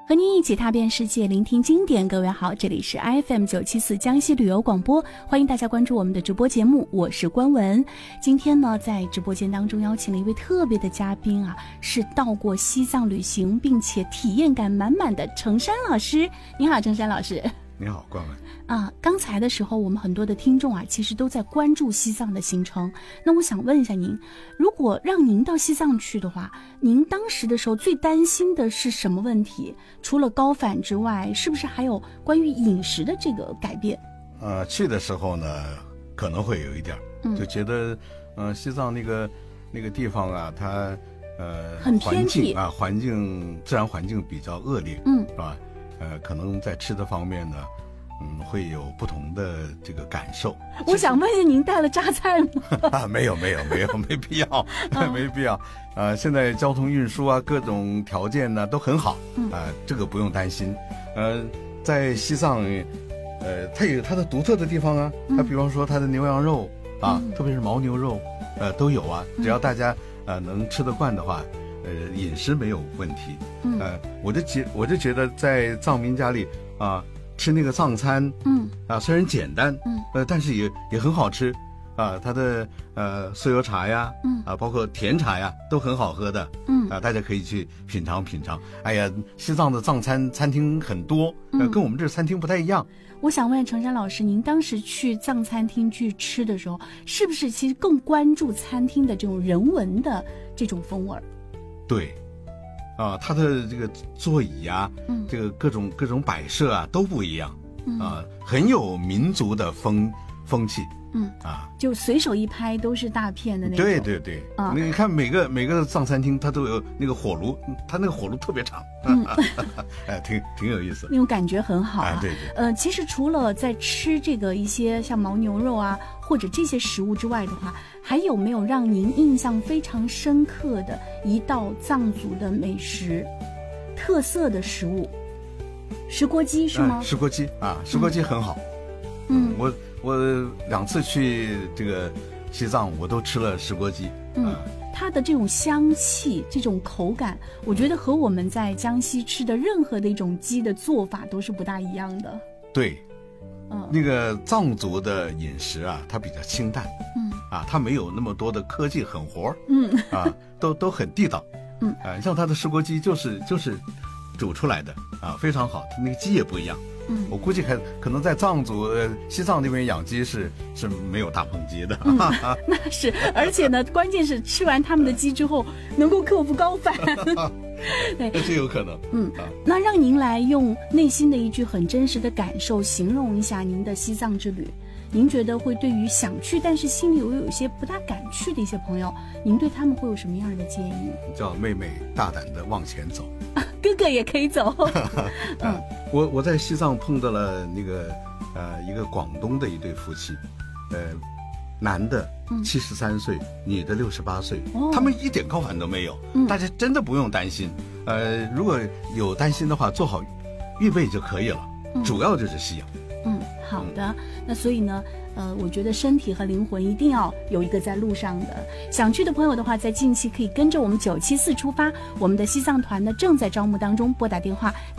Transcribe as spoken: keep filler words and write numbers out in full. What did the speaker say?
和您一起踏遍世界，聆听经典。各位好，这里是 F M 九七四江西旅游广播，欢迎大家关注我们的直播节目，我是关文。今天呢，在直播间当中邀请了一位特别的嘉宾啊，是到过西藏旅行并且体验感满满的程山老师。你好，程山老师。 你好，关文。 啊，刚才的时候，我们很多的听众啊，其实都在关注西藏的行程。那我想问一下您，如果让您到西藏去的话，您当时的时候最担心的是什么问题？除了高反之外，是不是还有关于饮食的这个改变？ 呃，去的时候呢，可能会有一点，嗯、就觉得，呃，西藏那个那个地方啊，它呃， 很偏僻环境啊，环境自然环境比较恶劣， 嗯， 是吧？呃，可能在吃的方面呢，嗯，会有不同的这个感受。 我想问一下，您带了榨菜吗？ 啊，没有没有没有，没必要，没必要。呃，现在交通运输啊，各种条件呢都很好，啊、 嗯呃，这个不用担心。呃，在西藏，呃，它有它的独特的地方啊，它比方说它的牛羊肉啊， 嗯、 特别是牦牛肉，呃，都有啊。只要大家呃能吃得惯的话。呃，饮食没有问题， 嗯， 呃，我就觉我就觉得在藏民家里啊、呃，吃那个藏餐， 嗯， 啊，虽然简单， 嗯， 呃，但是也也很好吃，啊，它的呃酥油茶呀， 嗯， 啊，包括甜茶呀，都很好喝的， 嗯， 啊，大家可以去品尝品尝。哎呀，西藏的藏餐餐厅很多，呃，跟我们这餐厅不太一样。 我想问程山老师，您当时去藏餐厅去吃的时候，是不是其实更关注餐厅的这种人文的这种风味？ 对，啊，它的这个座椅啊， 嗯， 这个各种各种摆设啊都不一样， 嗯、 啊，很有民族的风风气， 嗯啊，就随手一拍都是大片的那种。 对对对，啊，你看每个每个藏餐厅它都有那个火炉，它那个火炉特别长，嗯，哎，挺挺有意思， 那种感觉很好啊。 啊对对， 呃，其实除了在吃这个一些像牦牛肉啊或者这些食物之外的话，还有没有让您印象非常深刻的一道藏族的美食，特色的食物？石锅鸡是吗？ 啊、石锅鸡啊，石锅鸡很好。 嗯， 我我两次去这个西藏，我都吃了石锅鸡。 嗯， 啊、 它的这种香气、这种口感，我觉得和我们在江西吃的任何的一种鸡的做法都是不大一样的。 对。 嗯，那个藏族的饮食啊，它比较清淡， 嗯， 啊，它没有那么多的科技狠活， 嗯， 啊，都都很地道， 嗯， 啊，像它的石锅鸡就是就是煮出来的啊，非常好，它那个鸡也不一样， 嗯， 我估计还可能在藏族呃西藏那边养鸡是是没有大棚鸡的， 嗯，那是，而且呢，关键是吃完他们的鸡之后能够克服高反。 对，这是有可能。 嗯，那让您来用内心的一句很真实的感受形容一下您的西藏之旅。您觉得会对于想去但是心里又有一些不大敢去的一些朋友，您对他们会有什么样的建议？ 叫妹妹大胆的往前走， 啊、哥哥也可以走。 嗯，我我在西藏碰到了那个呃一个广东的一对夫妻，呃。男的七十三岁，嗯、女的六十八岁，哦，他们一点高反都没有，嗯，大家真的不用担心。呃，如果有担心的话，做好预备就可以了。嗯、主要就是吸氧。 嗯，好的。嗯、那所以呢，呃，我觉得身体和灵魂一定要有一个在路上的。想去的朋友的话，在近期可以跟着我们九七四出发，我们的西藏团呢正在招募当中，拨打电话。